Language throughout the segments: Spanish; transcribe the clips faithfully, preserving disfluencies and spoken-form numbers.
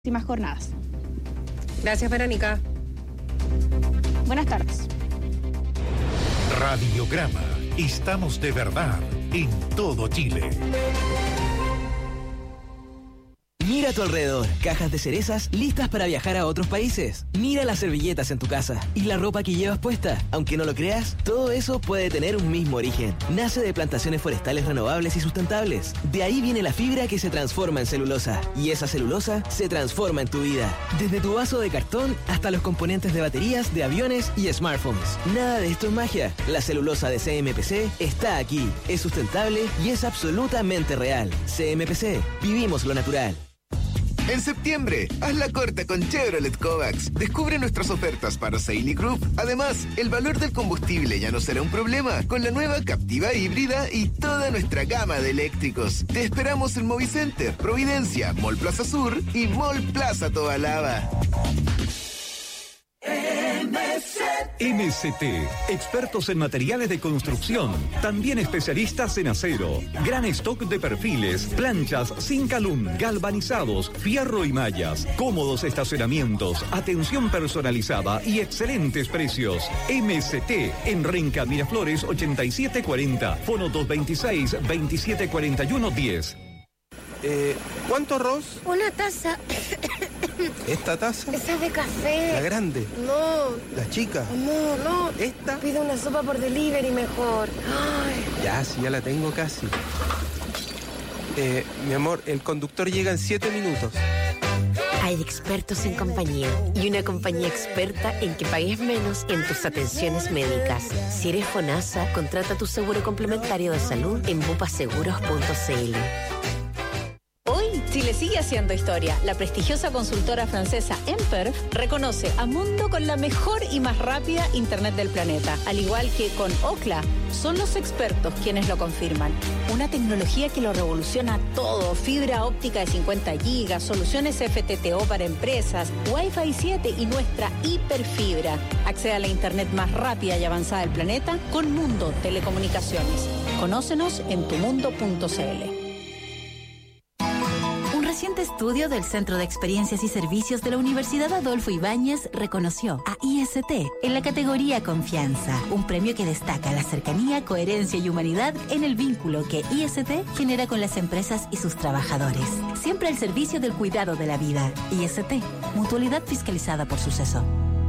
próximas jornadas. Gracias, Verónica. Buenas tardes. Radiograma. Estamos de verdad en todo Chile. Mira a tu alrededor, cajas de cerezas listas para viajar a otros países. Mira las servilletas en tu casa y la ropa que llevas puesta. Aunque no lo creas, todo eso puede tener un mismo origen. Nace de plantaciones forestales renovables y sustentables. De ahí viene la fibra que se transforma en celulosa. Y esa celulosa se transforma en tu vida. Desde tu vaso de cartón hasta los componentes de baterías, de aviones y smartphones. Nada de esto es magia. La celulosa de C M P C está aquí. Es sustentable y es absolutamente real. C M P C. Vivimos lo natural. En septiembre, haz la corta con Chevrolet Kovacs. Descubre nuestras ofertas para Seili Group. Además, el valor del combustible ya no será un problema con la nueva Captiva híbrida y toda nuestra gama de eléctricos. Te esperamos en Movicenter, Providencia, Mall Plaza Sur y Mall Plaza Tobalaba. M C T, expertos en materiales de construcción, también especialistas en acero, gran stock de perfiles, planchas, zinc alum, galvanizados, fierro y mallas, cómodos estacionamientos, atención personalizada y excelentes precios. M C T, en Renca Miraflores ochenta y siete cuarenta, fono dos veintiséis, veintisiete cuarenta y uno diez. Eh, ¿Cuánto arroz? Una taza. ¿Esta taza? Esa es de café. ¿La grande? No. ¿La chica? No, no. ¿Esta? Pido una sopa por delivery mejor. Ay. Ya, sí, ya la tengo casi. Eh, mi amor, el conductor llega en siete minutos. Hay expertos en compañía y una compañía experta en que pagues menos en tus atenciones médicas. Si eres FONASA, contrata tu seguro complementario de salud en bupaseguros punto c l. Hoy, Chile sigue haciendo historia. La prestigiosa consultora francesa Emperf reconoce a Mundo con la mejor y más rápida Internet del planeta. Al igual que con Ookla, son los expertos quienes lo confirman. Una tecnología que lo revoluciona todo. Fibra óptica de cincuenta gigas, soluciones F T T O para empresas, Wi-Fi siete y nuestra hiperfibra. Accede a la Internet más rápida y avanzada del planeta con Mundo Telecomunicaciones. Conócenos en tu mundo punto c l. Un reciente estudio del Centro de Experiencias y Servicios de la Universidad Adolfo Ibáñez reconoció a I S T en la categoría Confianza, un premio que destaca la cercanía, coherencia y humanidad en el vínculo que I S T genera con las empresas y sus trabajadores. Siempre al servicio del cuidado de la vida. I S T, mutualidad fiscalizada por Suceso.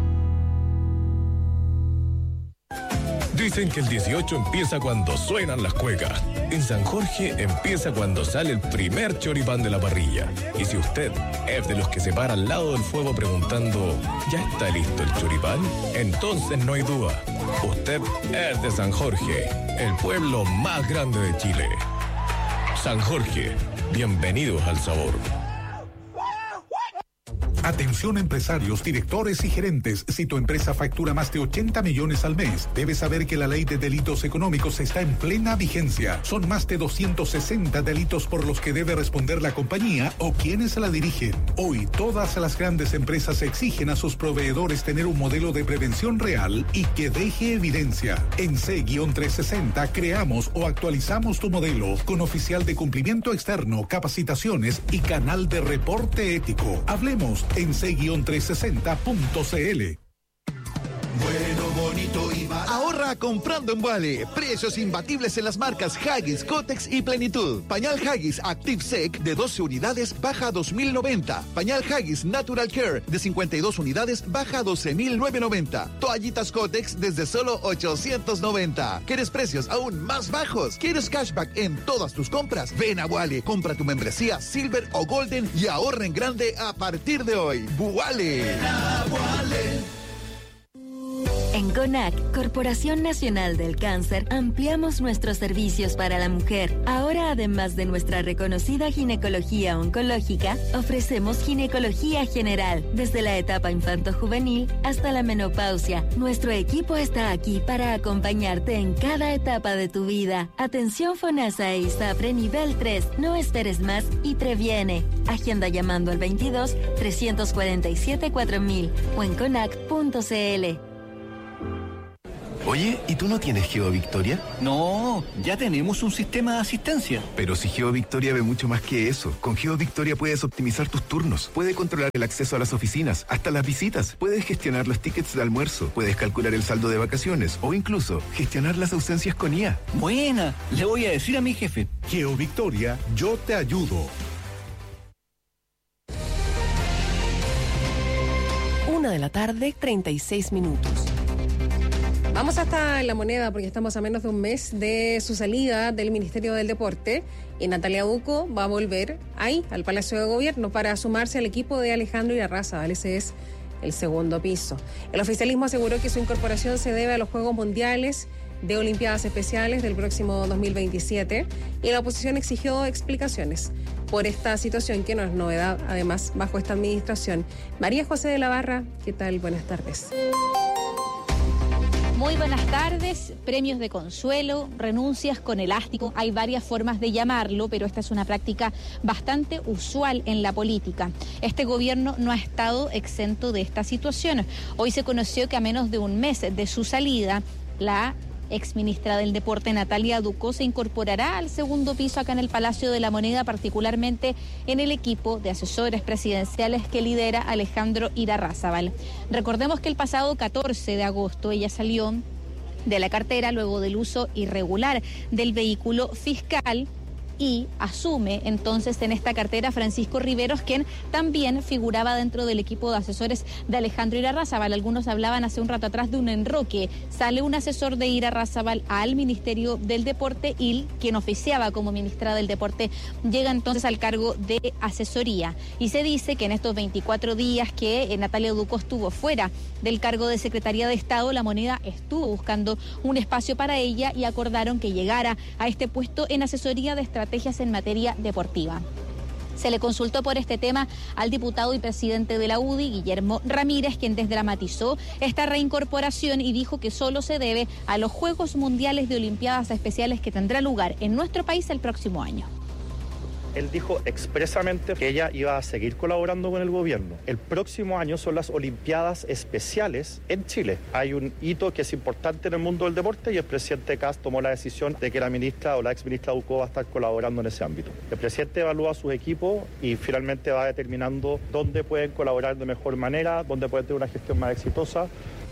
Dicen que el dieciocho empieza cuando suenan las cuecas. En San Jorge empieza cuando sale el primer choripán de la parrilla. Y si usted es de los que se para al lado del fuego preguntando ¿ya está listo el choripán? Entonces no hay duda. Usted es de San Jorge, el pueblo más grande de Chile. San Jorge, bienvenidos al sabor. Atención empresarios, directores y gerentes. Si tu empresa factura más de ochenta millones al mes, debes saber que la ley de delitos económicos está en plena vigencia. Son más de doscientos sesenta delitos por los que debe responder la compañía o quienes la dirigen. Hoy, todas las grandes empresas exigen a sus proveedores tener un modelo de prevención real y que deje evidencia. En C trescientos sesenta creamos o actualizamos tu modelo con oficial de cumplimiento externo, capacitaciones y canal de reporte ético. Hablemos en C trescientos sesenta punto c l. Bueno, bonito y barato. Ahorra comprando en Wally. Precios imbatibles en las marcas Huggies, Kotex y Plenitud. Pañal Huggies Active Sec de doce unidades baja a dos mil noventa. Pañal Huggies Natural Care de cincuenta y dos unidades baja a doce mil novecientos noventa. Toallitas Kotex desde solo ochocientos noventa. ¿Quieres precios aún más bajos? ¿Quieres cashback en todas tus compras? Ven a Wally, compra tu membresía Silver o Golden y ahorra en grande a partir de hoy. Wally. En CONAC, Corporación Nacional del Cáncer, ampliamos nuestros servicios para la mujer. Ahora, además de nuestra reconocida ginecología oncológica, ofrecemos ginecología general, desde la etapa infanto-juvenil hasta la menopausia. Nuestro equipo está aquí para acompañarte en cada etapa de tu vida. Atención FONASA e ISAPRE nivel tres. No esperes más y previene. Agenda llamando al veintidós, trescientos cuarenta y siete, cuatro mil o en conac punto c l. Oye, ¿y tú no tienes GeoVictoria? No, ya tenemos un sistema de asistencia. Pero si GeoVictoria ve mucho más que eso. Con GeoVictoria puedes optimizar tus turnos, puedes controlar el acceso a las oficinas, hasta las visitas, puedes gestionar los tickets de almuerzo, puedes calcular el saldo de vacaciones o incluso gestionar las ausencias con I A. Buena, le voy a decir a mi jefe. GeoVictoria, yo te ayudo. Una de la tarde, treinta y seis minutos. Vamos hasta La Moneda porque estamos a menos de un mes de su salida del Ministerio del Deporte y Natalia Duco va a volver ahí, al Palacio de Gobierno, para sumarse al equipo de Alejandro Irarrázaval. Ese es el segundo piso. El oficialismo aseguró que su incorporación se debe a los Juegos Mundiales de Olimpiadas Especiales del próximo dos mil veintisiete y la oposición exigió explicaciones por esta situación que no es novedad, además, bajo esta administración. María José de la Barra, ¿qué tal? Buenas tardes. Muy buenas tardes. Premios de consuelo, renuncias con elástico. Hay varias formas de llamarlo, pero esta es una práctica bastante usual en la política. Este gobierno no ha estado exento de esta situación. Hoy se conoció que a menos de un mes de su salida, la exministra del Deporte, Natalia Duco, se incorporará al segundo piso acá en el Palacio de la Moneda, particularmente en el equipo de asesores presidenciales que lidera Alejandro Irarrázaval. Recordemos que el pasado catorce de agosto ella salió de la cartera luego del uso irregular del vehículo fiscal y asume entonces en esta cartera Francisco Riveros, quien también figuraba dentro del equipo de asesores de Alejandro Irarrázaval. Algunos hablaban hace un rato atrás de un enroque. Sale un asesor de Irarrázaval al Ministerio del Deporte y quien oficiaba como ministra del Deporte llega entonces al cargo de asesoría. Y se dice que en estos veinticuatro días que Natalia Duco estuvo fuera del cargo de Secretaría de Estado, La Moneda estuvo buscando un espacio para ella y acordaron que llegara a este puesto en asesoría de estrategia en materia deportiva. Se le consultó por este tema al diputado y presidente de la U D I, Guillermo Ramírez, quien desdramatizó esta reincorporación y dijo que solo se debe a los Juegos Mundiales de Olimpiadas Especiales que tendrá lugar en nuestro país el próximo año. Él dijo expresamente que ella iba a seguir colaborando con el gobierno. El próximo año son las Olimpiadas Especiales en Chile. Hay un hito que es importante en el mundo del deporte y el presidente Kast tomó la decisión de que la ministra o la exministra Ducó va a estar colaborando en ese ámbito. El presidente evalúa a sus equipos y finalmente va determinando dónde pueden colaborar de mejor manera, dónde pueden tener una gestión más exitosa.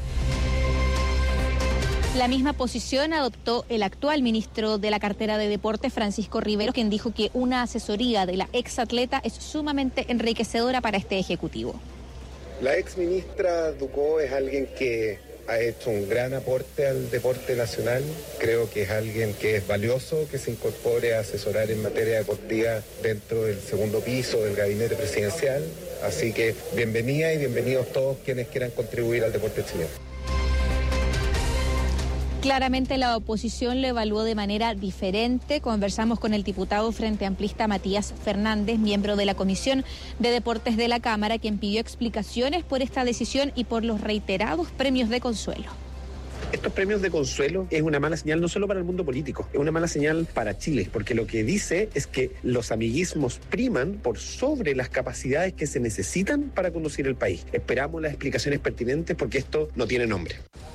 La misma posición adoptó el actual ministro de la cartera de Deporte, Francisco Riveros, quien dijo que una asesoría de la exatleta es sumamente enriquecedora para este ejecutivo. La exministra Ducó es alguien que ha hecho un gran aporte al deporte nacional. Creo que es alguien que es valioso que se incorpore a asesorar en materia deportiva dentro del segundo piso del gabinete presidencial. Así que bienvenida y bienvenidos todos quienes quieran contribuir al deporte chileno. Claramente la oposición lo evaluó de manera diferente. Conversamos con el diputado Frente Amplista Matías Fernández, miembro de la Comisión de Deportes de la Cámara, quien pidió explicaciones por esta decisión y por los reiterados premios de consuelo. Estos premios de consuelo es una mala señal no solo para el mundo político, es una mala señal para Chile, porque lo que dice es que los amiguismos priman por sobre las capacidades que se necesitan para conducir el país. Esperamos las explicaciones pertinentes porque esto no tiene nombre.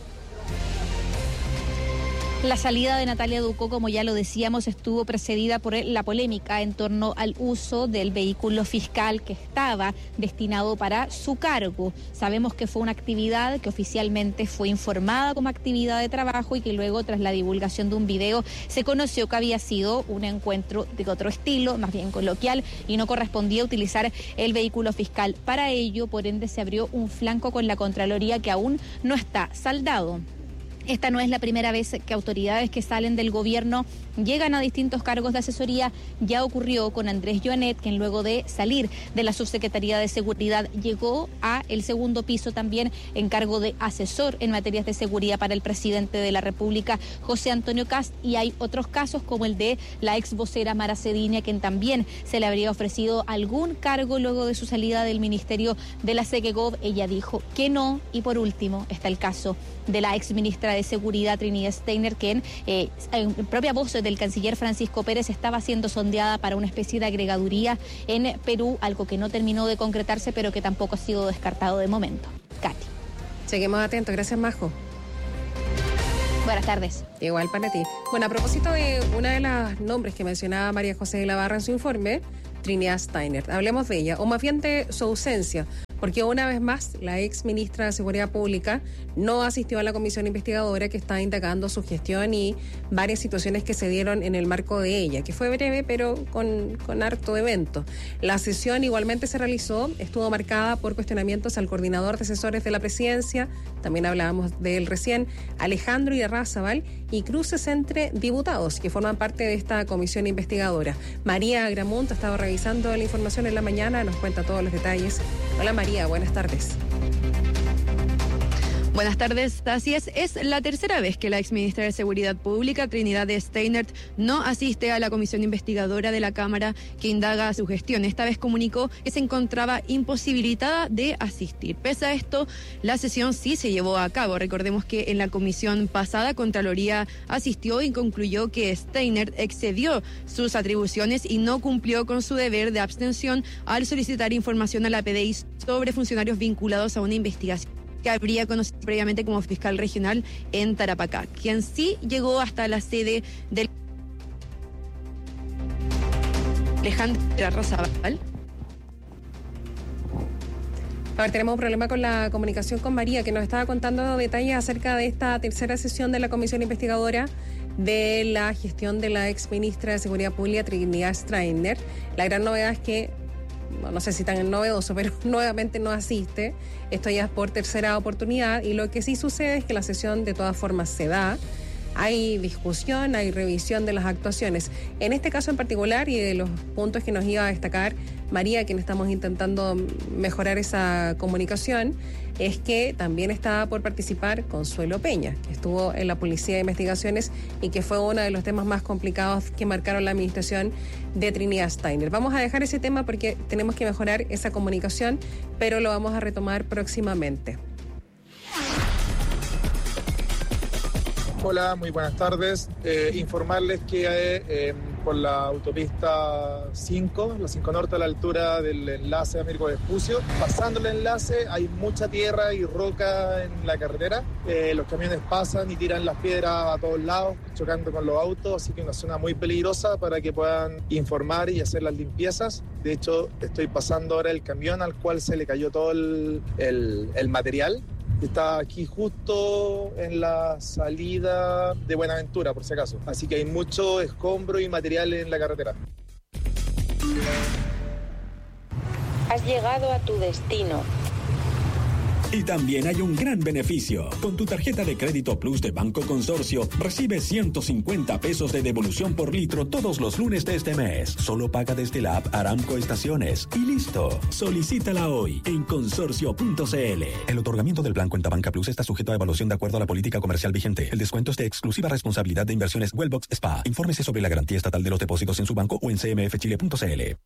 La salida de Natalia Ducó, como ya lo decíamos, estuvo precedida por la polémica en torno al uso del vehículo fiscal que estaba destinado para su cargo. Sabemos que fue una actividad que oficialmente fue informada como actividad de trabajo y que luego, tras la divulgación de un video, se conoció que había sido un encuentro de otro estilo, más bien coloquial, y no correspondía utilizar el vehículo fiscal para ello. Por ende, se abrió un flanco con la Contraloría que aún no está saldado. Esta no es la primera vez que autoridades que salen del gobierno llegan a distintos cargos de asesoría. Ya ocurrió con Andrés Joanet, quien luego de salir de la Subsecretaría de Seguridad llegó a el segundo piso también en cargo de asesor en materias de seguridad para el presidente de la República, José Antonio Kast. Y hay otros casos como el de la ex vocera Mara Cediña, quien también se le habría ofrecido algún cargo luego de su salida del Ministerio de la Segegov. Ella dijo que no. Y por último está el caso de la ex ministra de Seguridad, Trinidad Steiner, que eh, en propia voz del canciller Francisco Pérez estaba siendo sondeada para una especie de agregaduría en Perú, algo que no terminó de concretarse, pero que tampoco ha sido descartado de momento. Katy. Seguimos atentos. Gracias, Majo. Buenas tardes. Igual para ti. Bueno, a propósito de una de las nombres que mencionaba María José de la Barra en su informe, Trinidad Steiner. Hablemos de ella, o más bien de su ausencia, porque una vez más la ex ministra de Seguridad Pública no asistió a la comisión investigadora que está indagando su gestión y varias situaciones que se dieron en el marco de ella, que fue breve pero con, con harto evento. La sesión igualmente se realizó, estuvo marcada por cuestionamientos al coordinador de asesores de la presidencia, también hablábamos de él recién, Alejandro Irarrázaval, y cruces entre diputados que forman parte de esta comisión investigadora. María Gramunt ha estado revisando la información en la mañana, nos cuenta todos los detalles. Hola María, buenas tardes. Buenas tardes, así es, es la tercera vez que la exministra de Seguridad Pública, Trinidad Steiner, no asiste a la comisión investigadora de la Cámara que indaga su gestión. Esta vez comunicó que se encontraba imposibilitada de asistir. Pese a esto, la sesión sí se llevó a cabo. Recordemos que en la comisión pasada, Contraloría asistió y concluyó que Steiner excedió sus atribuciones y no cumplió con su deber de abstención al solicitar información a la P D I sobre funcionarios vinculados a una investigación que habría conocido previamente como fiscal regional en Tarapacá, quien sí llegó hasta la sede del Alejandro Irarrázaval. A ver, tenemos un problema con la comunicación con María, que nos estaba contando detalles acerca de esta tercera sesión de la comisión investigadora de la gestión de la ex ministra de Seguridad Pública, Trinidad Steiner. La gran novedad es que, no sé si tan novedoso, pero nuevamente no asiste. Esto ya es por tercera oportunidad y lo que sí sucede es que la sesión de todas formas se da. Hay discusión, hay revisión de las actuaciones. En este caso en particular y de los puntos que nos iba a destacar María, quien estamos intentando mejorar esa comunicación, es que también estaba por participar Consuelo Peña, que estuvo en la Policía de Investigaciones y que fue uno de los temas más complicados que marcaron la administración de Trinidad Steiner. Vamos a dejar ese tema porque tenemos que mejorar esa comunicación, pero lo vamos a retomar próximamente. Hola, muy buenas tardes. Eh, informarles que eh, por la autopista cinco, la cinco Norte a la altura del enlace de Américo Vespucio, pasando el enlace hay mucha tierra y roca en la carretera. Eh, los camiones pasan y tiran las piedras a todos lados, chocando con los autos, así que es una zona muy peligrosa para que puedan informar y hacer las limpiezas. De hecho, estoy pasando ahora el camión al cual se le cayó todo el, el, el material. Está aquí justo en la salida de Buenaventura, por si acaso. Así que hay mucho escombro y material en la carretera. Has llegado a tu destino. Y también hay un gran beneficio. Con tu tarjeta de crédito Plus de Banco Consorcio, recibes ciento cincuenta pesos de devolución por litro todos los lunes de este mes. Solo paga desde la app Aramco Estaciones. Y listo. Solicítala hoy en consorcio punto c l. El otorgamiento del plan Cuenta Banca Plus está sujeto a evaluación de acuerdo a la política comercial vigente. El descuento es de exclusiva responsabilidad de Inversiones Wellbox Spa. Infórmese sobre la garantía estatal de los depósitos en su banco o en c m f chile punto c l.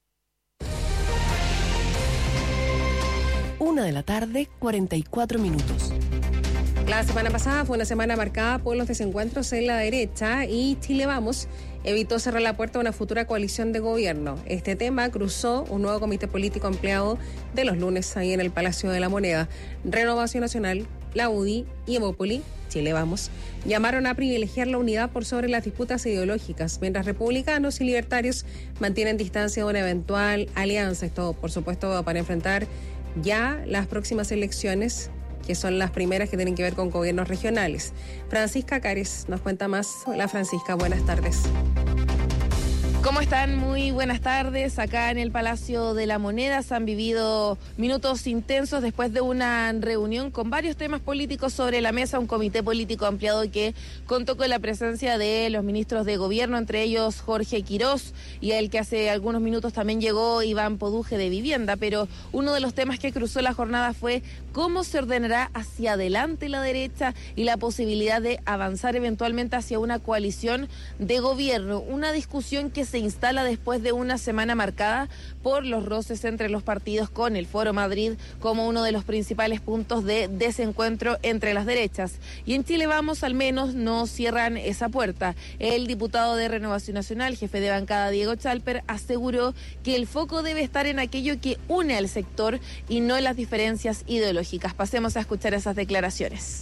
Una de la tarde, cuarenta y cuatro minutos. La semana pasada fue una semana marcada por los desencuentros en la derecha y Chile Vamos evitó cerrar la puerta a una futura coalición de gobierno. Este tema cruzó un nuevo comité político ampliado de los lunes ahí en el Palacio de la Moneda. Renovación Nacional, la U D I y Evópoli, Chile Vamos, llamaron a privilegiar la unidad por sobre las disputas ideológicas, mientras republicanos y libertarios mantienen distancia de una eventual alianza. Esto, por supuesto, para enfrentar ya las próximas elecciones, que son las primeras que tienen que ver con gobiernos regionales. Francisca Cares nos cuenta más. Hola Francisca, buenas tardes. ¿Cómo están? Muy buenas tardes. Acá en el Palacio de la Moneda se han vivido minutos intensos después de una reunión con varios temas políticos sobre la mesa, un comité político ampliado que contó con la presencia de los ministros de gobierno, entre ellos Jorge Quirós, y el que hace algunos minutos también llegó Iván Poduje de Vivienda. Pero uno de los temas que cruzó la jornada fue cómo se ordenará hacia adelante la derecha y la posibilidad de avanzar eventualmente hacia una coalición de gobierno. Una discusión que se instala después de una semana marcada por los roces entre los partidos, con el Foro Madrid como uno de los principales puntos de desencuentro entre las derechas. Y en Chile Vamos al menos no cierran esa puerta. El diputado de Renovación Nacional, jefe de bancada Diego Chalper, aseguró que el foco debe estar en aquello que une al sector y no en las diferencias ideológicas. Pasemos a escuchar esas declaraciones.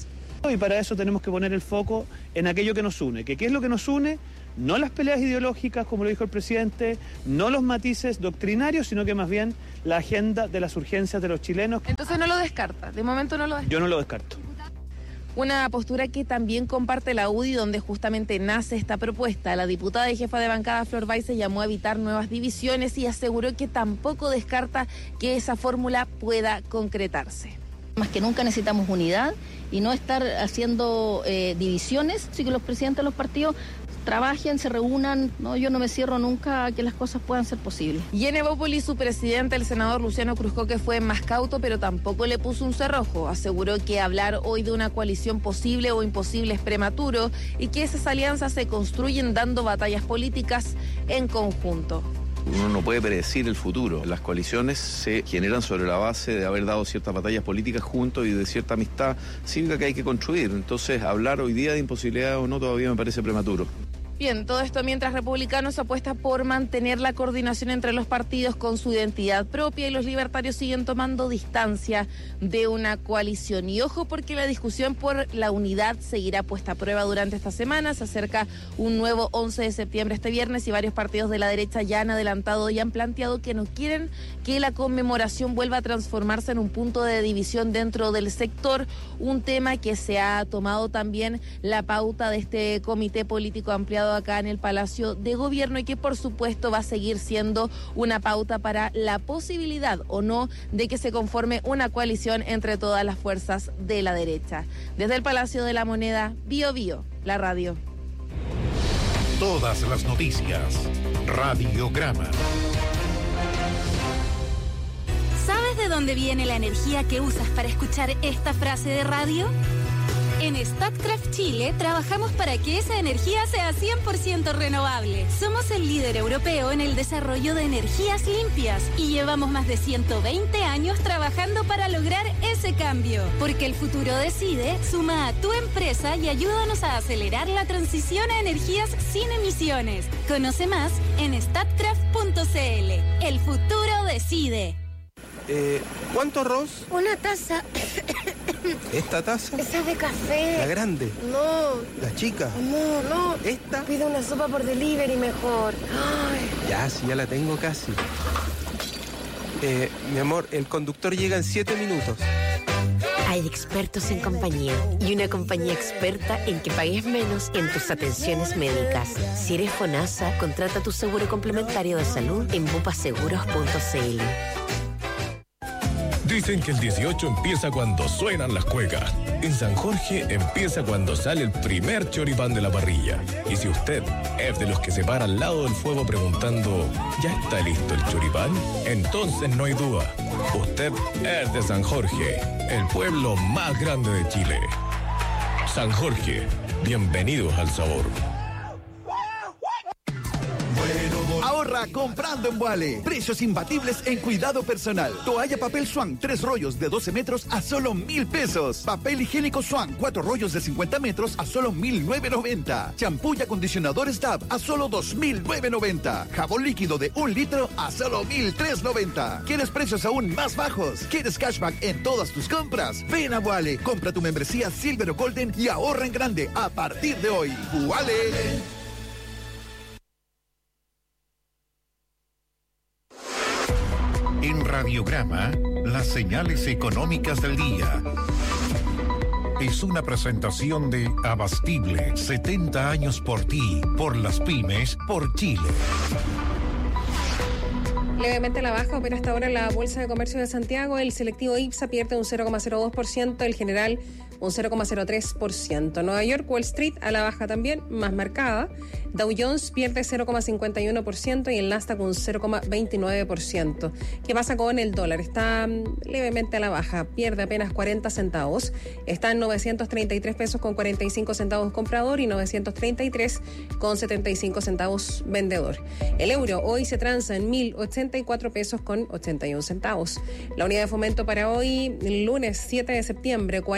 Y para eso tenemos que poner el foco en aquello que nos une. ¿Que ¿Qué es lo que nos une? No las peleas ideológicas, como lo dijo el presidente, no los matices doctrinarios, sino que más bien la agenda de las urgencias de los chilenos. Entonces no lo descarta, de momento no lo descarta. Yo no lo descarto. Una postura que también comparte la U D I, donde justamente nace esta propuesta. La diputada y jefa de bancada Flor Baise llamó a evitar nuevas divisiones y aseguró que tampoco descarta que esa fórmula pueda concretarse. Más que nunca necesitamos unidad y no estar haciendo eh, divisiones, así que los presidentes de los partidos trabajen, se reúnan, no, yo no me cierro nunca a que las cosas puedan ser posibles. Y en Evópolis, su presidente, el senador Luciano Cruzcoque, fue más cauto, pero tampoco le puso un cerrojo. Aseguró que hablar hoy de una coalición posible o imposible es prematuro y que esas alianzas se construyen dando batallas políticas en conjunto. Uno no puede predecir el futuro. Las coaliciones se generan sobre la base de haber dado ciertas batallas políticas juntos y de cierta amistad cívica que hay que construir. Entonces, hablar hoy día de imposibilidad o no todavía me parece prematuro. Bien, todo esto mientras Republicanos apuesta por mantener la coordinación entre los partidos con su identidad propia y los libertarios siguen tomando distancia de una coalición. Y ojo porque la discusión por la unidad seguirá puesta a prueba durante esta semana. Se acerca un nuevo once de septiembre este viernes y varios partidos de la derecha ya han adelantado y han planteado que no quieren que la conmemoración vuelva a transformarse en un punto de división dentro del sector, un tema que se ha tomado también la pauta de este comité político ampliado acá en el Palacio de Gobierno y que por supuesto va a seguir siendo una pauta para la posibilidad o no de que se conforme una coalición entre todas las fuerzas de la derecha. Desde el Palacio de la Moneda, Bio Bio, la radio. Todas las noticias, Radiograma. ¿Sabes de dónde viene la energía que usas para escuchar esta frase de radio? En Statkraft Chile trabajamos para que esa energía sea cien por ciento renovable. Somos el líder europeo en el desarrollo de energías limpias y llevamos más de ciento veinte años trabajando para lograr ese cambio. Porque el futuro decide, suma a tu empresa y ayúdanos a acelerar la transición a energías sin emisiones. Conoce más en statkraft punto c l. El futuro decide. Eh, ¿Cuánto arroz? Una taza. ¿Esta taza? Esa es de café. ¿La grande? No. ¿La chica? No, no. ¿Esta? Pide una sopa por delivery mejor. Ay. Ya, sí, ya la tengo casi. Eh, mi amor, el conductor llega en siete minutos. Hay expertos en compañía y una compañía experta en que pagues menos en tus atenciones médicas. Si eres FONASA, contrata tu seguro complementario de salud en bupaseguros punto c l. Dicen que el dieciocho empieza cuando suenan las cuecas. En San Jorge empieza cuando sale el primer choripán de la parrilla. Y si usted es de los que se para al lado del fuego preguntando, ¿ya está listo el choripán? Entonces no hay duda. Usted es de San Jorge, el pueblo más grande de Chile. San Jorge, bienvenidos al sabor. Ahorra comprando en Wale. Precios imbatibles en cuidado personal. Toalla papel Swan, tres rollos de doce metros a solo mil pesos. Papel higiénico Swan, cuatro rollos de cincuenta metros a solo mil novecientos noventa. Champú y acondicionador Stab a solo dos mil novecientos noventa. Jabón líquido de un litro a solo mil trescientos noventa. ¿Quieres precios aún más bajos? ¿Quieres cashback en todas tus compras? Ven a Wale, compra tu membresía Silver o Golden y ahorra en grande a partir de hoy. Wale. En Radiograma, las señales económicas del día. Es una presentación de Abastible, setenta años por ti, por las pymes, por Chile. Levemente a la baja opera hasta ahora la Bolsa de Comercio de Santiago. El selectivo IPSA pierde un cero coma cero dos por ciento, el general un cero coma cero tres por ciento. Nueva York, Wall Street a la baja también, más marcada. Dow Jones pierde cero coma cincuenta y uno por ciento y el Nasdaq un cero coma veintinueve por ciento. ¿Qué pasa con el dólar? Está levemente a la baja, pierde apenas cuarenta centavos. Está en novecientos treinta y tres pesos con cuarenta y cinco centavos comprador y novecientos treinta y tres con setenta y cinco centavos vendedor. El euro hoy se transa en mil ochenta y cuatro pesos con ochenta y uno centavos. La unidad de fomento para hoy, el lunes siete de septiembre, cuarenta mil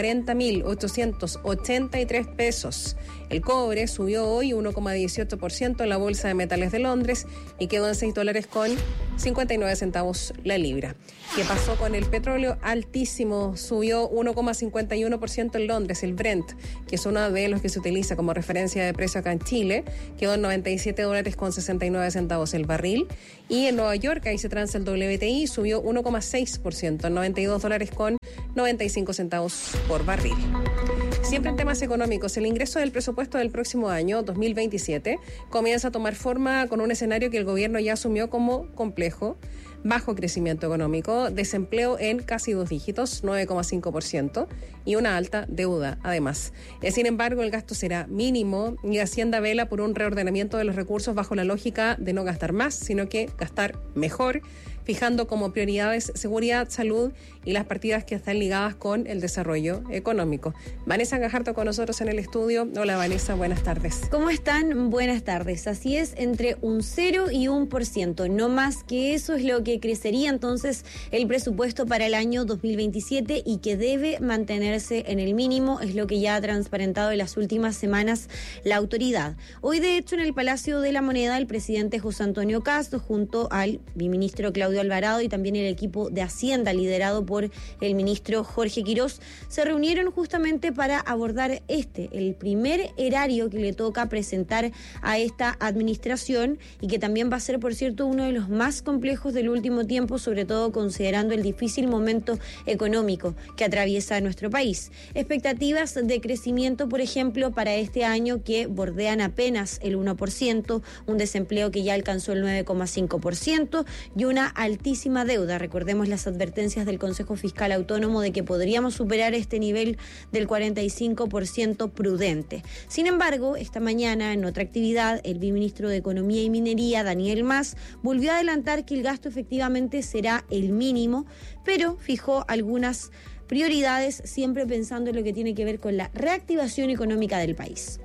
mil ochocientos ochenta y tres pesos. El cobre subió hoy uno coma dieciocho por ciento en la Bolsa de Metales de Londres y quedó en seis dólares con cincuenta y nueve centavos la libra. ¿Qué pasó con el petróleo? Altísimo, subió uno coma cincuenta y uno por ciento en Londres. El Brent, que es uno de los que se utiliza como referencia de precio acá en Chile, quedó en noventa y siete dólares con sesenta y nueve centavos el barril. Y en Nueva York, ahí se transa el doble u T I, subió uno coma seis por ciento, en noventa y dos dólares con noventa y cinco centavos por barril. Siempre en temas económicos, el ingreso del presupuesto del próximo año, dos mil veintisiete, comienza a tomar forma con un escenario que el gobierno ya asumió como complejo. Bajo crecimiento económico, desempleo en casi dos dígitos, nueve coma cinco por ciento, y una alta deuda, además. Sin embargo, el gasto será mínimo y Hacienda vela por un reordenamiento de los recursos bajo la lógica de no gastar más, sino que gastar mejor, fijando como prioridades seguridad, salud y las partidas que están ligadas con el desarrollo económico. Vanessa Gajardo con nosotros en el estudio. Hola Vanessa, buenas tardes. ¿Cómo están? Buenas tardes. Así es, entre un cero y un por ciento, no más que eso es lo que crecería entonces el presupuesto para el año dos mil veintisiete y que debe mantenerse en el mínimo, es lo que ya ha transparentado en las últimas semanas la autoridad. Hoy, de hecho, en el Palacio de la Moneda, el presidente José Antonio Castro, junto al ministro Claudio Alvarado y también el equipo de Hacienda liderado por el ministro Jorge Quirós, se reunieron justamente para abordar este, el primer erario que le toca presentar a esta administración y que también va a ser, por cierto, uno de los más complejos del último tiempo, sobre todo considerando el difícil momento económico que atraviesa nuestro país. Expectativas de crecimiento, por ejemplo, para este año que bordean apenas el uno por ciento, un desempleo que ya alcanzó el nueve coma cinco por ciento y una altísima deuda. Recordemos las advertencias del Consejo Fiscal Autónomo de que podríamos superar este nivel del cuarenta y cinco por ciento prudente. Sin embargo, esta mañana, en otra actividad, el viceministro de Economía y Minería, Daniel Mas, volvió a adelantar que el gasto efectivamente será el mínimo, pero fijó algunas prioridades, siempre pensando en lo que tiene que ver con la reactivación económica del país.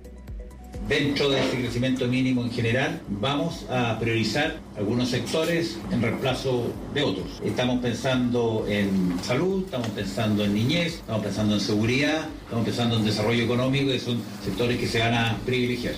Dentro de este crecimiento mínimo en general, vamos a priorizar algunos sectores en reemplazo de otros. Estamos pensando en salud, estamos pensando en niñez, estamos pensando en seguridad, estamos pensando en desarrollo económico, que son sectores que se van a privilegiar.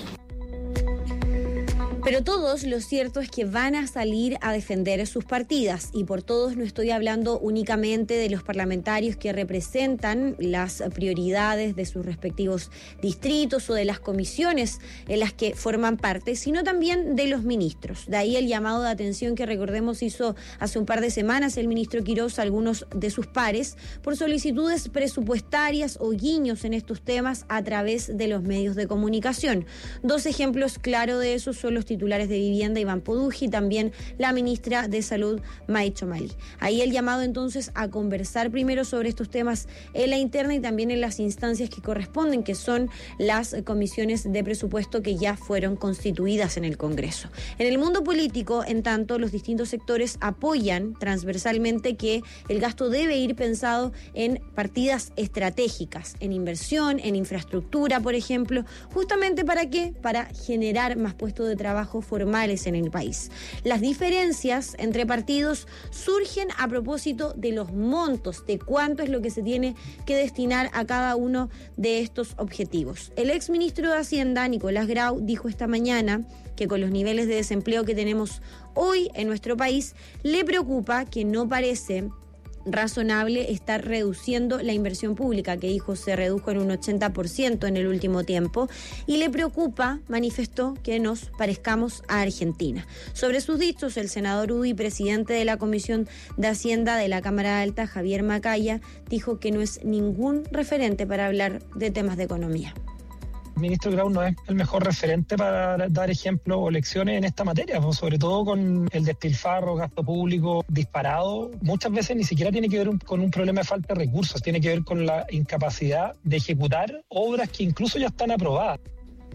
Pero todos, lo cierto es que van a salir a defender sus partidas, y por todos no estoy hablando únicamente de los parlamentarios que representan las prioridades de sus respectivos distritos o de las comisiones en las que forman parte, sino también de los ministros. De ahí el llamado de atención que, recordemos, hizo hace un par de semanas el ministro Quirós a algunos de sus pares por solicitudes presupuestarias o guiños en estos temas a través de los medios de comunicación. Dos ejemplos claros de eso son los titulares de vivienda Iván Poduji y también la ministra de Salud May Chomali. Ahí el llamado entonces a conversar primero sobre estos temas en la interna y también en las instancias que corresponden, que son las comisiones de presupuesto que ya fueron constituidas en el Congreso. En el mundo político, en tanto, los distintos sectores apoyan transversalmente que el gasto debe ir pensado en partidas estratégicas, en inversión, en infraestructura, por ejemplo, justamente ¿para qué? Para generar más puestos de trabajo formales en el país. Las diferencias entre partidos surgen a propósito de los montos, de cuánto es lo que se tiene que destinar a cada uno de estos objetivos. El exministro de Hacienda, Nicolás Grau, dijo esta mañana que con los niveles de desempleo que tenemos hoy en nuestro país, le preocupa que no parece razonable estar reduciendo la inversión pública, que dijo se redujo en un ochenta por ciento en el último tiempo, y le preocupa, manifestó, que nos parezcamos a Argentina. Sobre sus dichos, el senador Udi, presidente de la Comisión de Hacienda de la Cámara Alta, Javier Macaya, dijo que no es ningún referente para hablar de temas de economía. El ministro Grau no es el mejor referente para dar ejemplos o lecciones en esta materia, pues sobre todo con el despilfarro, gasto público disparado. Muchas veces ni siquiera tiene que ver un, con un problema de falta de recursos, tiene que ver con la incapacidad de ejecutar obras que incluso ya están aprobadas.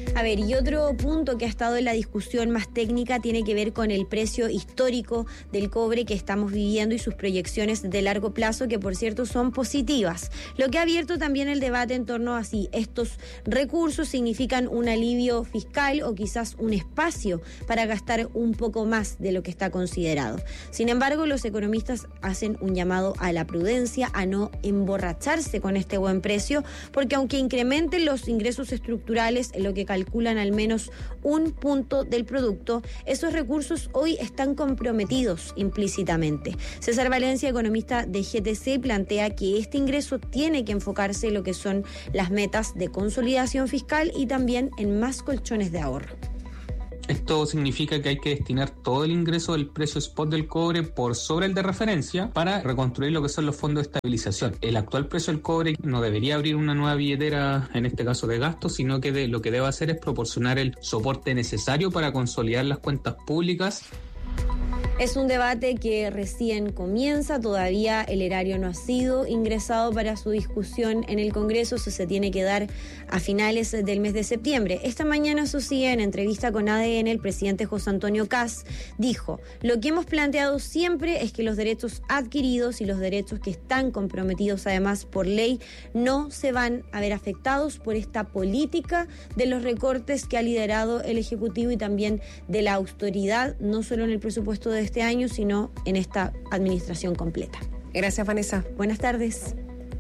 A ver, y otro punto que ha estado en la discusión más técnica tiene que ver con el precio histórico del cobre que estamos viviendo y sus proyecciones de largo plazo, que por cierto son positivas. Lo que ha abierto también el debate en torno a si estos recursos significan un alivio fiscal o quizás un espacio para gastar un poco más de lo que está considerado. Sin embargo, los economistas hacen un llamado a la prudencia, a no emborracharse con este buen precio, porque aunque incrementen los ingresos estructurales, en lo que calculan al menos un punto del producto, esos recursos hoy están comprometidos implícitamente. César Valencia, economista de G T C, plantea que este ingreso tiene que enfocarse en lo que son las metas de consolidación fiscal y también en más colchones de ahorro. Esto significa que hay que destinar todo el ingreso del precio spot del cobre por sobre el de referencia para reconstruir lo que son los fondos de estabilización. El actual precio del cobre no debería abrir una nueva billetera, en este caso de gastos, sino que de, lo que debe hacer es proporcionar el soporte necesario para consolidar las cuentas públicas. Es un debate que recién comienza, todavía el erario no ha sido ingresado para su discusión en el Congreso, eso se tiene que dar a finales del mes de septiembre. Esta mañana, eso sí, en entrevista con A D N, el presidente José Antonio Kast dijo: lo que hemos planteado siempre es que los derechos adquiridos y los derechos que están comprometidos además por ley no se van a ver afectados por esta política de los recortes que ha liderado el Ejecutivo y también de la austeridad, no solo en el presupuesto de este año, sino en esta administración completa. Gracias, Vanessa. Buenas tardes.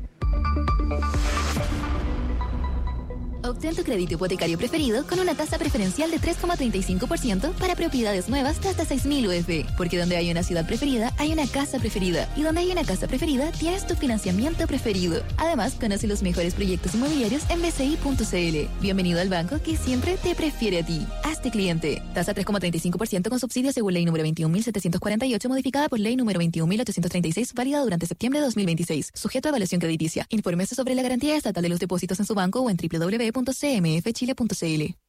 Obtén tu crédito hipotecario preferido con una tasa preferencial de tres coma treinta y cinco por ciento para propiedades nuevas de hasta seis mil U F. Porque donde hay una ciudad preferida, hay una casa preferida. Y donde hay una casa preferida, tienes tu financiamiento preferido. Además, conoce los mejores proyectos inmobiliarios en b c i punto c l. Bienvenido al banco que siempre te prefiere a ti. Hazte cliente. Tasa tres coma treinta y cinco por ciento con subsidio según ley número veintiún mil setecientos cuarenta y ocho, modificada por ley número veintiún mil ochocientos treinta y seis, válida durante septiembre de dos mil veintiséis. Sujeto a evaluación crediticia. Infórmese sobre la garantía estatal de los depósitos en su banco o en w w w punto c m f chile punto c l.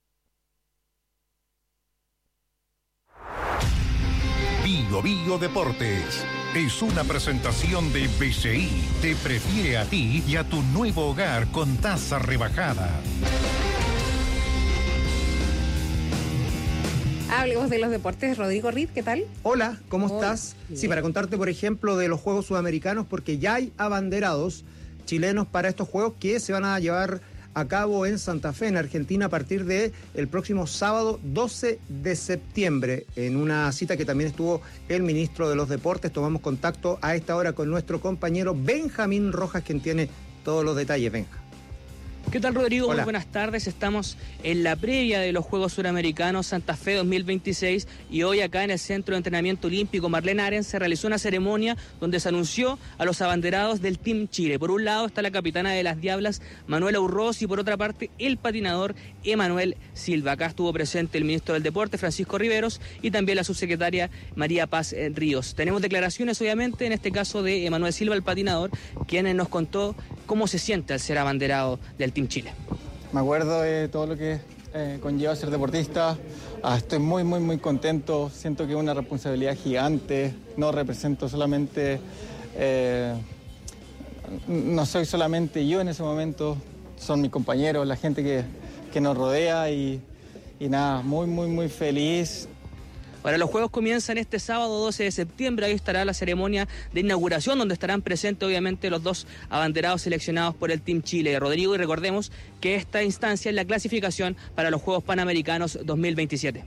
Bio Bio Deportes es una presentación de B C I. Te prefiere a ti y a tu nuevo hogar con tasa rebajada. Hablemos de los deportes. Rodrigo Reed, ¿qué tal? Hola, ¿cómo Hola. estás? Sí, para contarte, por ejemplo, de los Juegos Sudamericanos, porque ya hay abanderados chilenos para estos Juegos que se van a llevar a cabo en Santa Fe, en Argentina, a partir del próximo sábado doce de septiembre, en una cita que también estuvo el ministro de los Deportes. Tomamos contacto a esta hora con nuestro compañero Benjamín Rojas, quien tiene todos los detalles. Benja. ¿Qué tal, Rodrigo? Hola. Muy buenas tardes. Estamos en la previa de los Juegos Suramericanos Santa Fe dos mil veintiséis y hoy acá en el Centro de Entrenamiento Olímpico Marlene Arens se realizó una ceremonia donde se anunció a los abanderados del Team Chile. Por un lado está la capitana de las Diablas, Manuela Urroz, y por otra parte el patinador Emanuel Silva. Acá estuvo presente el ministro del Deporte, Francisco Riveros, y también la subsecretaria María Paz Ríos. Tenemos declaraciones, obviamente, en este caso de Emanuel Silva, el patinador, quien nos contó cómo se siente al ser abanderado del Team Chile. Me acuerdo de todo lo que eh, conlleva ser deportista. Ah, estoy muy, muy, muy contento. Siento que es una responsabilidad gigante. No represento solamente... Eh, no soy solamente yo en ese momento. Son mis compañeros, la gente que, que nos rodea y, y nada, muy, muy, muy feliz. Ahora, los Juegos comienzan este sábado doce de septiembre, ahí estará la ceremonia de inauguración, donde estarán presentes obviamente los dos abanderados seleccionados por el Team Chile, Rodrigo, y recordemos que esta instancia es la clasificación para los Juegos Panamericanos dos mil veintisiete.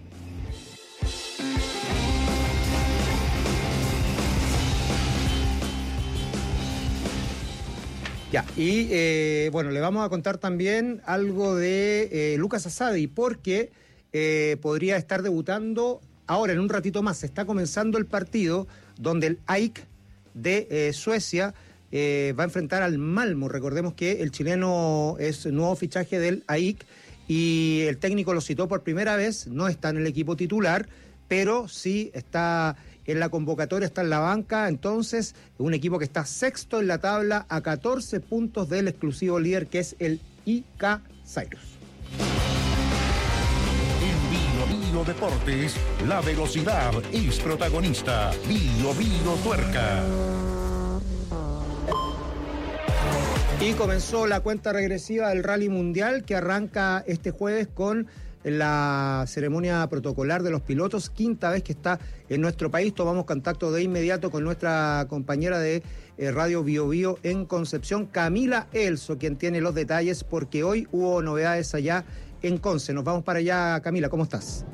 Ya, y eh, bueno, le vamos a contar también algo de eh, Lucas Asadi, porque eh, podría estar debutando ahora, en un ratito más. Se está comenzando el partido donde el A I C de eh, Suecia eh, va a enfrentar al Malmo. Recordemos que el chileno es nuevo fichaje del A I C y el técnico lo citó por primera vez. No está en el equipo titular, pero sí está en la convocatoria, está en la banca. Entonces, un equipo que está sexto en la tabla a catorce puntos del exclusivo líder, que es el I K Cyprus. Bio Deportes, la velocidad es protagonista. Bio Bio Tuerca. Y comenzó la cuenta regresiva del Rally Mundial, que arranca este jueves con en la ceremonia protocolar de los pilotos, quinta vez que está en nuestro país. Tomamos contacto de inmediato con nuestra compañera de eh, Radio Bio Bio en Concepción, Camila Elso, quien tiene los detalles, porque hoy hubo novedades allá en Conce. Nos vamos para allá, Camila, ¿cómo estás?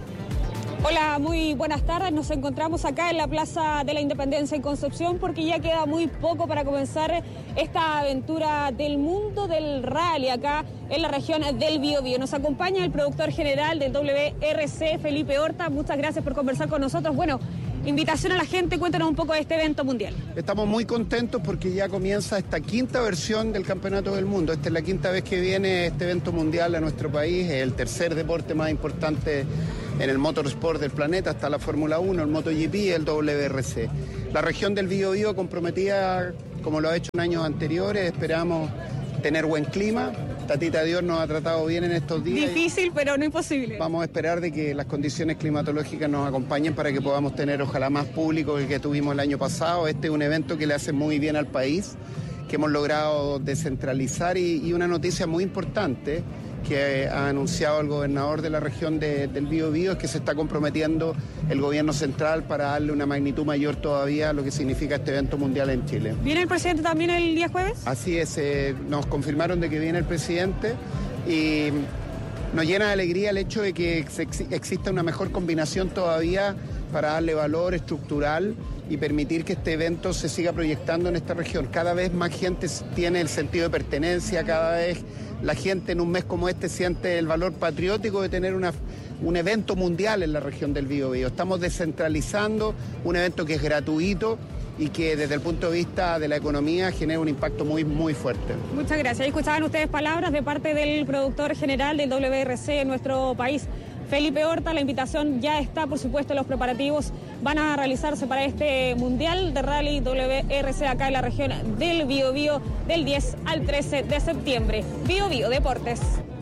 Hola, muy buenas tardes. Nos encontramos acá en la Plaza de la Independencia en Concepción porque ya queda muy poco para comenzar esta aventura del mundo del rally acá en la región del Biobío. Nos acompaña el productor general del W R C, Felipe Horta. Muchas gracias por conversar con nosotros. Bueno, invitación a la gente, cuéntanos un poco de este evento mundial. Estamos muy contentos porque ya comienza esta quinta versión del Campeonato del Mundo. Esta es la quinta vez que viene este evento mundial a nuestro país, es el tercer deporte más importante en el motorsport del planeta, hasta la Fórmula uno, el MotoGP y el W R C. La región del Biobío comprometida, como lo ha hecho en años anteriores, esperamos tener buen clima. Tatita Dios nos ha tratado bien en estos días. Difícil, pero no imposible. Vamos a esperar de que las condiciones climatológicas nos acompañen para que podamos tener ojalá más público que el que tuvimos el año pasado. Este es un evento que le hace muy bien al país, que hemos logrado descentralizar y, y una noticia muy importante que ha anunciado el gobernador de la región de, del Biobío es que se está comprometiendo el gobierno central para darle una magnitud mayor todavía a lo que significa este evento mundial en Chile. ¿Viene el presidente también el día jueves? Así es, eh, nos confirmaron de que viene el presidente y nos llena de alegría el hecho de que exista una mejor combinación todavía para darle valor estructural y permitir que este evento se siga proyectando en esta región. Cada vez más gente tiene el sentido de pertenencia, cada vez la gente en un mes como este siente el valor patriótico de tener una, un evento mundial en la región del Biobío. Estamos descentralizando un evento que es gratuito y que desde el punto de vista de la economía genera un impacto muy, muy fuerte. Muchas gracias. Escuchaban ustedes palabras de parte del productor general del W R C en nuestro país, Felipe Horta. La invitación ya está, por supuesto, los preparativos van a realizarse para este Mundial de Rally W R C acá en la región del Biobío del diez al trece de septiembre. Biobío Deportes.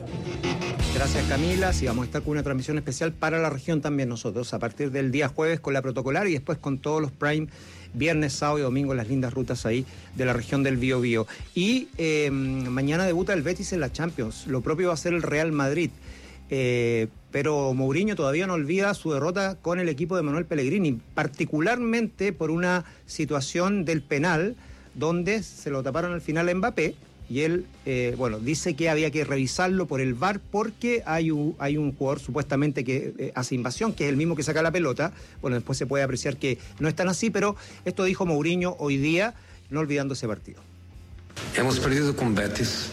Gracias, Camila. Sí, vamos a estar con una transmisión especial para la región también nosotros, a partir del día jueves con la protocolar y después con todos los Prime, viernes, sábado y domingo, las lindas rutas ahí de la región del Biobío. Y eh, mañana debuta el Betis en la Champions. Lo propio va a ser el Real Madrid. Eh, pero Mourinho todavía no olvida su derrota con el equipo de Manuel Pellegrini, particularmente por una situación del penal donde se lo taparon al final a Mbappé y él, eh, bueno, dice que había que revisarlo por el V A R porque hay un, hay un jugador supuestamente que eh, hace invasión, que es el mismo que saca la pelota. Bueno, después se puede apreciar que no es tan así, pero esto dijo Mourinho hoy día, no olvidando ese partido. Hemos perdido con Betis,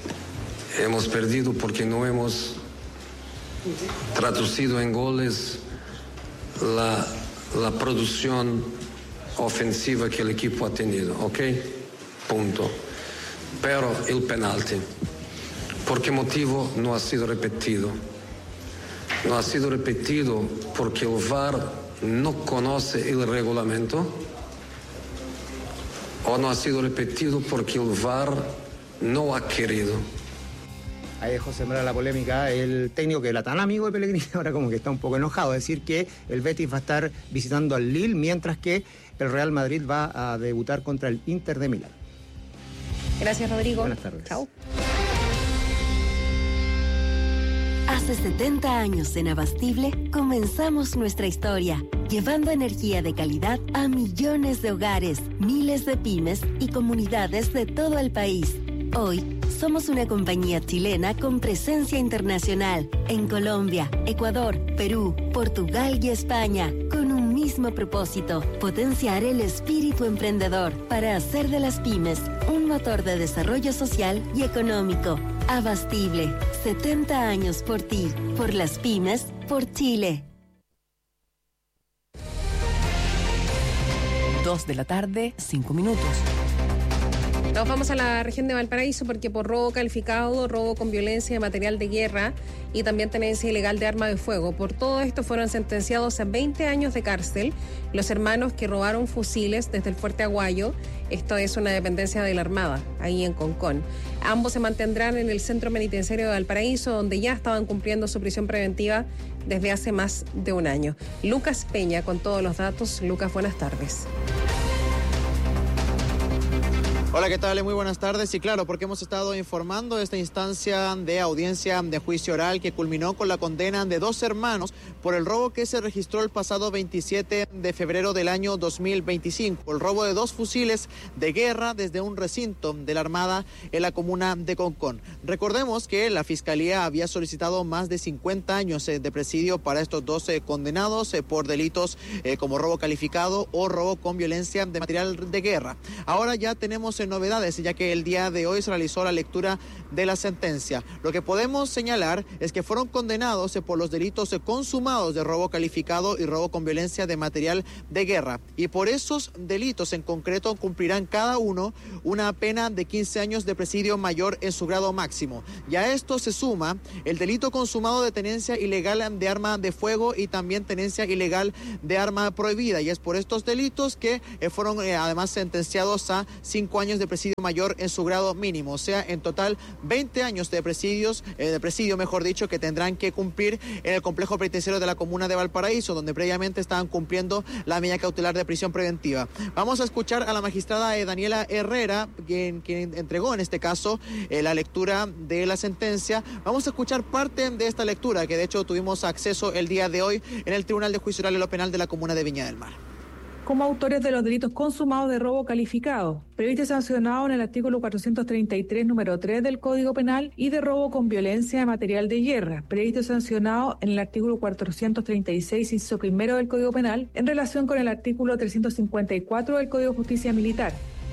hemos perdido porque no hemos traducido en goles la, la producción ofensiva que el equipo ha tenido, ¿ok? Punto. Pero el penalti, ¿por qué motivo no ha sido repetido? No ha sido repetido porque el V A R no conoce el reglamento, o no ha sido repetido porque el V A R no ha querido. Ahí dejó sembrar la polémica el técnico que era tan amigo de Pellegrini, ahora como que está un poco enojado, es decir que el Betis va a estar visitando al Lille, mientras que el Real Madrid va a debutar contra el Inter de Milán. Gracias, Rodrigo. Buenas tardes. Chao. Hace setenta años en Abastible comenzamos nuestra historia, llevando energía de calidad a millones de hogares, miles de pymes y comunidades de todo el país. Hoy somos una compañía chilena con presencia internacional en Colombia, Ecuador, Perú, Portugal y España, con un mismo propósito: potenciar el espíritu emprendedor para hacer de las pymes un motor de desarrollo social y económico. Abastible, setenta años por ti, por las pymes, por Chile. Dos de la tarde, cinco minutos. Nos vamos a la región de Valparaíso porque por robo calificado, robo con violencia de material de guerra y también tenencia ilegal de arma de fuego. Por todo esto fueron sentenciados a veinte años de cárcel los hermanos que robaron fusiles desde el Fuerte Aguayo. Esto es una dependencia de la Armada, ahí en Concón. Ambos se mantendrán en el Centro Penitenciario de Valparaíso, donde ya estaban cumpliendo su prisión preventiva desde hace más de un año. Lucas Peña con todos los datos. Lucas, buenas tardes. Hola, ¿qué tal? Muy buenas tardes. Y claro, porque hemos estado informando de esta instancia de audiencia de juicio oral que culminó con la condena de dos hermanos por el robo que se registró el pasado veintisiete de febrero del año dos mil veinticinco. El robo de dos fusiles de guerra desde un recinto de la Armada en la comuna de Concón. Recordemos que la Fiscalía había solicitado más de cincuenta años de presidio para estos dos condenados por delitos como robo calificado o robo con violencia de material de guerra. Ahora ya tenemos novedades, ya que el día de hoy se realizó la lectura de la sentencia. Lo que podemos señalar es que fueron condenados por los delitos consumados de robo calificado y robo con violencia de material de guerra. Y por esos delitos en concreto cumplirán cada uno una pena de quince años de presidio mayor en su grado máximo. Y a esto se suma el delito consumado de tenencia ilegal de arma de fuego y también tenencia ilegal de arma prohibida. Y es por estos delitos que fueron eh, además sentenciados a cinco años de presidio mayor en su grado mínimo, o sea, en total veinte años de presidios, eh, de presidio, mejor dicho, que tendrán que cumplir en el complejo penitenciario de la comuna de Valparaíso, donde previamente estaban cumpliendo la medida cautelar de prisión preventiva. Vamos a escuchar a la magistrada eh, Daniela Herrera, quien, quien entregó en este caso eh, la lectura de la sentencia. Vamos a escuchar parte de esta lectura, que de hecho tuvimos acceso el día de hoy en el Tribunal de Juicio Oral y lo Penal de la comuna de Viña del Mar. Como autores de los delitos consumados de robo calificado, previsto y sancionado en el artículo cuatrocientos treinta y tres, número tres del Código Penal, y de robo con violencia de material de guerra, previsto y sancionado en el artículo cuatrocientos treinta y seis, inciso primero del Código Penal, en relación con el artículo trescientos cincuenta y cuatro del Código de Justicia Militar.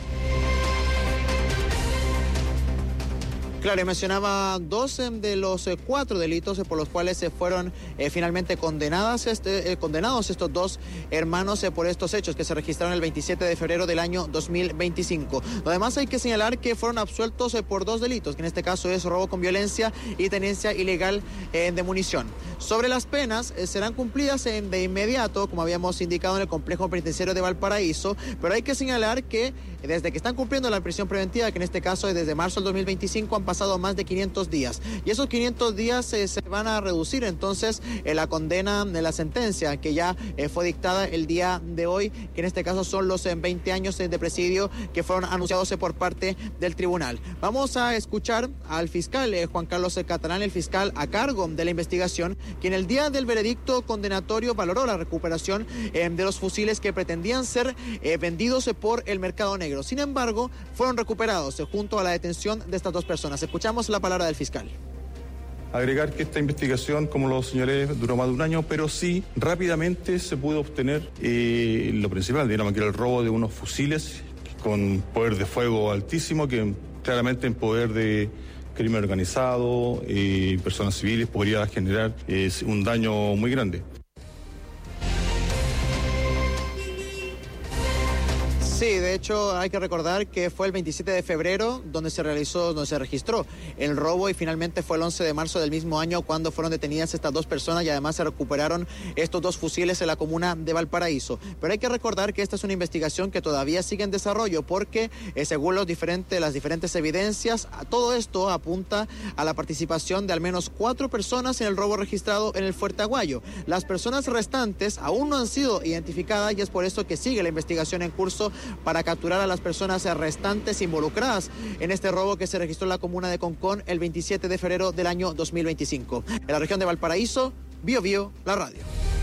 Claro, y mencionaba dos de los eh, cuatro delitos eh, por los cuales se eh, fueron eh, finalmente condenadas, este, eh, condenados estos dos hermanos eh, por estos hechos que se registraron el veintisiete de febrero del año dos mil veinticinco. Además hay que señalar que fueron absueltos eh, por dos delitos, que en este caso es robo con violencia y tenencia ilegal eh, de munición. Sobre las penas, eh, serán cumplidas eh, de inmediato, como habíamos indicado, en el complejo penitenciario de Valparaíso, pero hay que señalar que eh, desde que están cumpliendo la prisión preventiva, que en este caso es desde marzo del dos mil veinticinco, han pasado más de quinientos días. Y esos quinientos días eh, se van a reducir entonces eh, la condena de la sentencia que ya eh, fue dictada el día de hoy, que en este caso son los eh, veinte años eh, de presidio que fueron anunciados eh, por parte del tribunal. Vamos a escuchar al fiscal eh, Juan Carlos Catalán, el fiscal a cargo de la investigación, quien el día del veredicto condenatorio valoró la recuperación eh, de los fusiles que pretendían ser eh, vendidos eh, por el mercado negro. Sin embargo, fueron recuperados eh, junto a la detención de estas dos personas. Escuchamos la palabra del fiscal. Agregar que esta investigación, como lo señalé, duró más de un año, pero sí rápidamente se pudo obtener eh, lo principal, digamos, que era el robo de unos fusiles con poder de fuego altísimo, que claramente en poder de crimen organizado y eh, personas civiles podría generar eh, un daño muy grande. Sí, de hecho hay que recordar que fue el veintisiete de febrero donde se realizó, donde se registró el robo y finalmente fue el once de marzo del mismo año cuando fueron detenidas estas dos personas y además se recuperaron estos dos fusiles en la comuna de Valparaíso. Pero hay que recordar que esta es una investigación que todavía sigue en desarrollo porque eh, según los diferentes, las diferentes evidencias, todo esto apunta a la participación de al menos cuatro personas en el robo registrado en el Fuerte Aguayo. Las personas restantes aún no han sido identificadas y es por eso que sigue la investigación en curso para capturar a las personas restantes involucradas en este robo que se registró en la comuna de Concón el veintisiete de febrero del año dos mil veinticinco. En la región de Valparaíso, Bio Bio, la radio.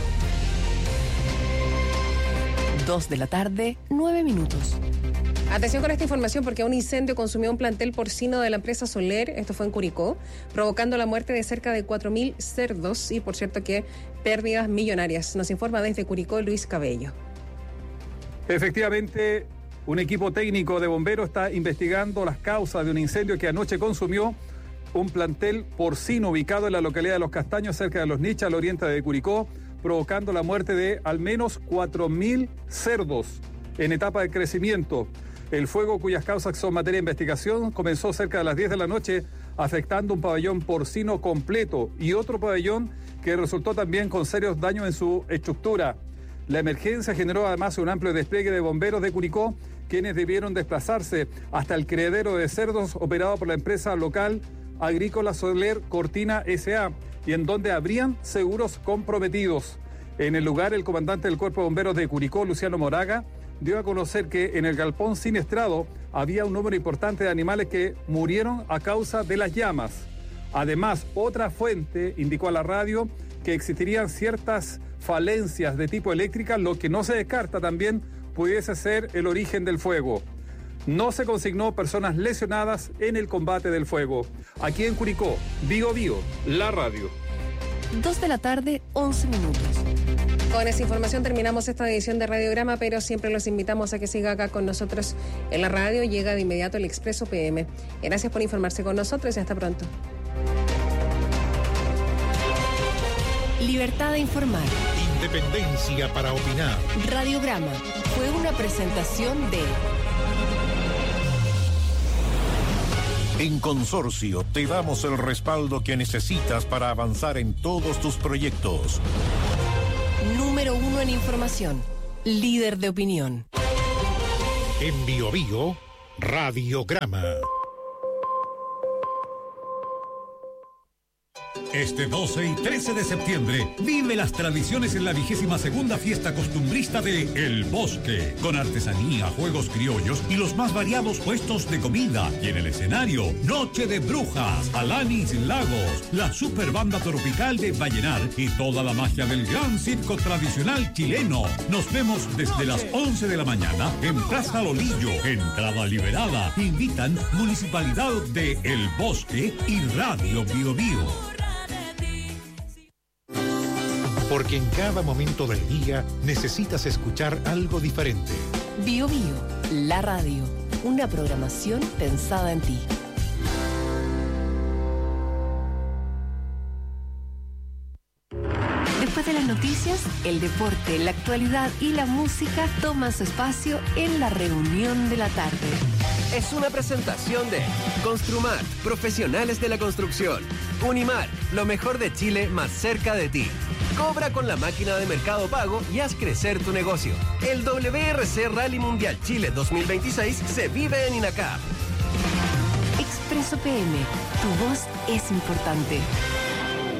Dos de la tarde, nueve minutos. Atención con esta información porque un incendio consumió un plantel porcino de la empresa Soler, esto fue en Curicó, provocando la muerte de cerca de cuatro mil cerdos y por cierto que pérdidas millonarias. Nos informa desde Curicó Luis Cabello. Efectivamente, un equipo técnico de bomberos está investigando las causas de un incendio que anoche consumió un plantel porcino ubicado en la localidad de Los Castaños, cerca de Los Nichas, al oriente de Curicó, provocando la muerte de al menos cuatro mil cerdos en etapa de crecimiento. El fuego, cuyas causas son materia de investigación, comenzó cerca de las diez de la noche, afectando un pabellón porcino completo y otro pabellón que resultó también con serios daños en su estructura. La emergencia generó además un amplio despliegue de bomberos de Curicó, quienes debieron desplazarse hasta el criadero de cerdos operado por la empresa local Agrícola Soler Cortina S A y en donde habrían seguros comprometidos. En el lugar, el comandante del Cuerpo de Bomberos de Curicó, Luciano Moraga, dio a conocer que en el galpón siniestrado había un número importante de animales que murieron a causa de las llamas. Además, otra fuente indicó a la radio que existirían ciertas falencias de tipo eléctrica, lo que no se descarta también pudiese ser el origen del fuego. No se consignó personas lesionadas en el combate del fuego. Aquí en Curicó, Bío Bío, la radio. Dos de la tarde, once minutos. Con esa información terminamos esta edición de Radiograma, pero siempre los invitamos a que siga acá con nosotros en la radio. Llega de inmediato el Expreso P M. Gracias por informarse con nosotros y hasta pronto. Libertad de informar. Independencia para opinar. Radiograma fue una presentación de... En Consorcio te damos el respaldo que necesitas para avanzar en todos tus proyectos. Número uno en información. Líder de opinión. En Bío Bío, Radiograma. Este doce y trece de septiembre, vive las tradiciones en la vigésima segunda fiesta costumbrista de El Bosque, con artesanía, juegos criollos y los más variados puestos de comida. Y en el escenario, Noche de Brujas, Alanis Lagos, la super banda tropical de Vallenar y toda la magia del gran circo tradicional chileno. Nos vemos desde las once de la mañana en Plaza Lolillo. Entrada liberada. Invitan Municipalidad de El Bosque y Radio Bío Bío. Porque en cada momento del día necesitas escuchar algo diferente. Bío Bío, la radio. Una programación pensada en ti. Después de las noticias, el deporte, la actualidad y la música toman su espacio en la reunión de la tarde. Es una presentación de Construmat, profesionales de la construcción. Unimar, lo mejor de Chile más cerca de ti. Cobra con la máquina de Mercado Pago y haz crecer tu negocio. El W R C Rally Mundial Chile dos mil veintiséis se vive en INACAP. Expreso P M, tu voz es importante.